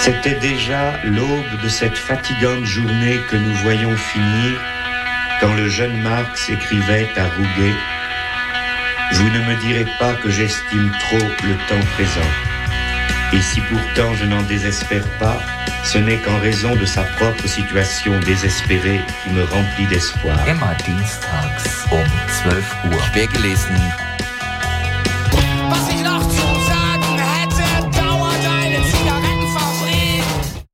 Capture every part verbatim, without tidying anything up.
C'était déjà l'aube de cette fatigante journée que nous voyions finir quand le jeune Marx écrivait à Rouget « Vous ne me direz pas que j'estime trop le temps présent. Et si pourtant je n'en désespère pas, ce n'est qu'en raison de sa propre situation désespérée qui me remplit d'espoir. » Immer dienstags um zwölf Uhr. Schwer gelesen. Was ich noch zu sagen hätte, dauert eine Zigarettenfabrik.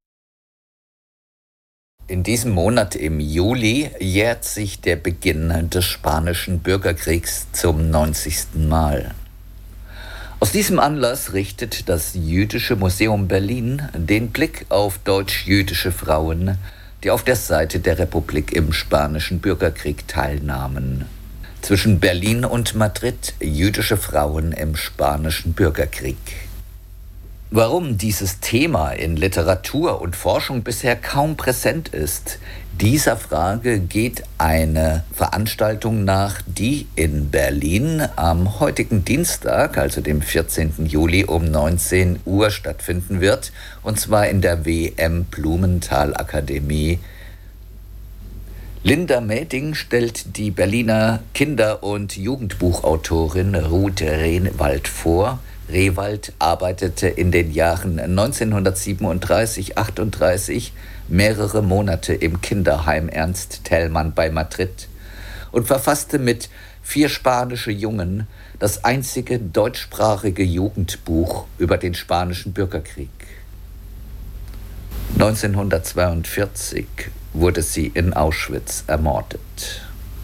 In diesem Monat im Juli jährt sich der Beginn des Spanischen Bürgerkriegs zum neunzigsten Mal. Aus diesem Anlass richtet das Jüdische Museum Berlin den Blick auf deutsch-jüdische Frauen, die auf der Seite der Republik im Spanischen Bürgerkrieg teilnahmen. Zwischen Berlin und Madrid jüdische Frauen im Spanischen Bürgerkrieg. Warum dieses Thema in Literatur und Forschung bisher kaum präsent ist, dieser Frage geht eine Veranstaltung nach, die in Berlin am heutigen Dienstag, also dem vierzehnten Juli um neunzehn Uhr stattfinden wird, und zwar in der W M Blumenthal Akademie. Linda Mäding stellt die Berliner Kinder- und Jugendbuchautorin Ruth Rehwald vor. Rehwald arbeitete in den Jahren neunzehnhundertsiebenunddreißig achtunddreißig mehrere Monate im Kinderheim Ernst Thälmann bei Madrid und verfasste mit Vier spanische Jungen das einzige deutschsprachige Jugendbuch über den Spanischen Bürgerkrieg. neunzehnhundertzweiundvierzig wurde sie in Auschwitz ermordet.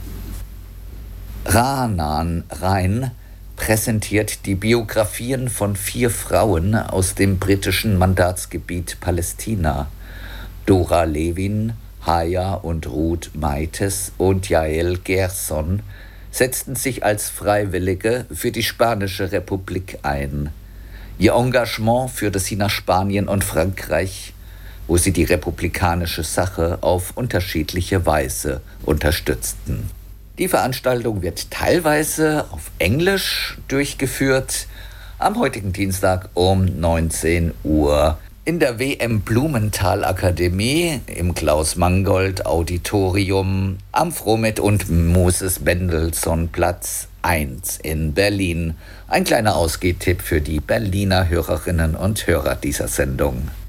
Raanan Rein präsentiert die Biografien von vier Frauen aus dem britischen Mandatsgebiet Palästina. Dora Levin, Haya und Ruth Meites und Jael Gerson setzten sich als Freiwillige für die Spanische Republik ein. Ihr Engagement führte sie nach Spanien und Frankreich, wo sie die republikanische Sache auf unterschiedliche Weise unterstützten. Die Veranstaltung wird teilweise auf Englisch durchgeführt, am heutigen Dienstag um neunzehn Uhr in der W M Blumenthal Akademie im Klaus-Mangold Auditorium am Fromet und Moses Mendelssohn Platz eins in Berlin. Ein kleiner Ausgehtipp für die Berliner Hörerinnen und Hörer dieser Sendung.